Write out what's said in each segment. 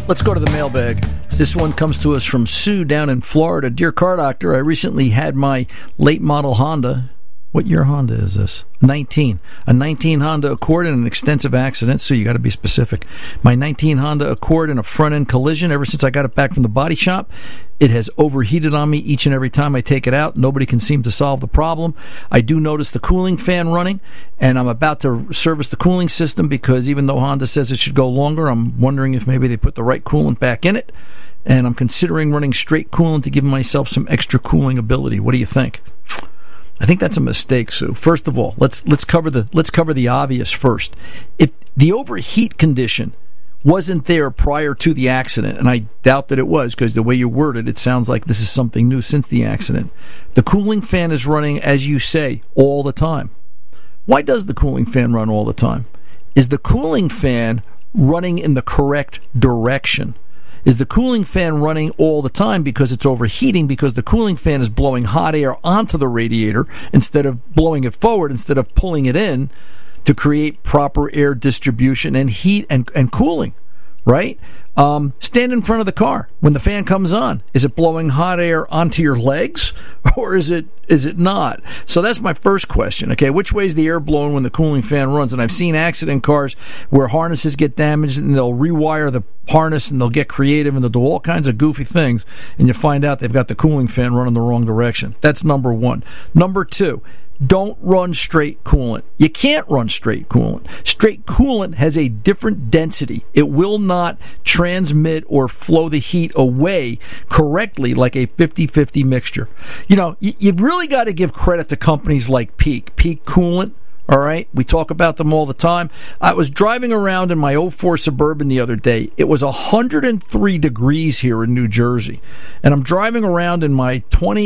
let's go to the mailbag. This one comes to us from Sue down in Florida. Dear Car Doctor, I recently had my late model Honda. What year Honda is this? 19. A 19 Honda Accord in an extensive accident, so you got to be specific. My 19 Honda Accord in a front-end collision. Ever since I got it back from the body shop, it has overheated on me each and every time I take it out. Nobody can seem to solve the problem. I do notice the cooling fan running, and I'm about to service the cooling system because even though Honda says it should go longer, I'm wondering if maybe they put the right coolant back in it, and I'm considering running straight coolant to give myself some extra cooling ability. What do you think? I think that's a mistake, Sue. First of all, let's cover the obvious first. If the overheat condition wasn't there prior to the accident, and I doubt that it was because the way you worded it sounds like this is something new since the accident. The cooling fan is running, as you say, all the time. Why does the cooling fan run all the time? Is the cooling fan running in the correct direction? Is the cooling fan running all the time because it's overheating, because the cooling fan is blowing hot air onto the radiator instead of blowing it forward, instead of pulling it in to create proper air distribution and heat and cooling, right? Stand in front of the car when the fan comes on. Is it blowing hot air onto your legs, or is it not? So that's my first question. Okay, which way is the air blowing when the cooling fan runs? And I've seen accident cars where harnesses get damaged and they'll rewire the harness and they'll get creative and they'll do all kinds of goofy things, and you find out they've got the cooling fan running the wrong direction. That's number one. Number two, don't run straight coolant. You can't run straight coolant. Straight coolant has a different density. It will not transmit or flow the heat away correctly like a 50-50 mixture. You know, you've really got to give credit to companies like Peak Coolant. All right, we talk about them all the time. I was driving around in my 04 Suburban the other day. It was 103 degrees here in New Jersey. And I'm driving around in my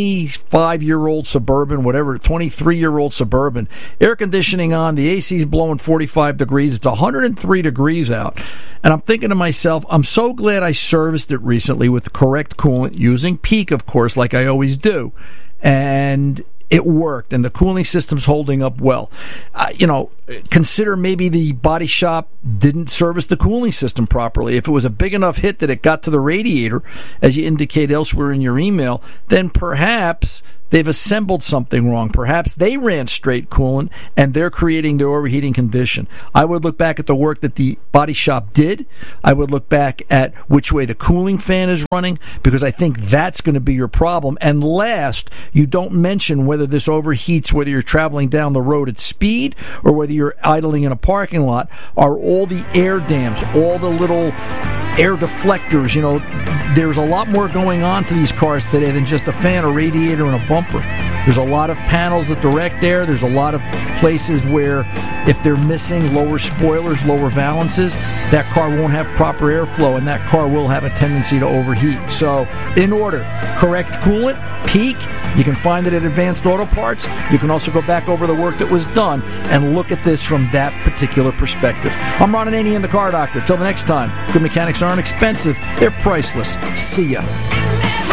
25-year-old Suburban, whatever, 23-year-old Suburban. Air conditioning on, the AC's blowing 45 degrees. It's 103 degrees out. And I'm thinking to myself, I'm so glad I serviced it recently with the correct coolant, using Peak, of course, like I always do. And it worked, and the cooling system's holding up well. Consider maybe the body shop didn't service the cooling system properly. If it was a big enough hit that it got to the radiator, as you indicate elsewhere in your email, then perhaps they've assembled something wrong. Perhaps they ran straight coolant and they're creating the overheating condition. I would look back at the work that the body shop did. I would look back at which way the cooling fan is running, because I think that's going to be your problem. And last, you don't mention whether this overheats, whether you're traveling down the road at speed or whether you're idling in a parking lot. Are all the air dams, all the little air deflectors, there's a lot more going on to these cars today than just a fan, a radiator, and a bumper. There's a lot of panels that direct air. There's a lot of places where if they're missing lower spoilers, lower valances, that car won't have proper airflow, and that car will have a tendency to overheat. So, in order, correct coolant, Peak. You can find it at Advanced Auto Parts. You can also go back over the work that was done and look at this from that particular perspective. I'm Ron Ananian, the Car Doctor. Till the next time, good mechanics aren't expensive. They're priceless. See ya.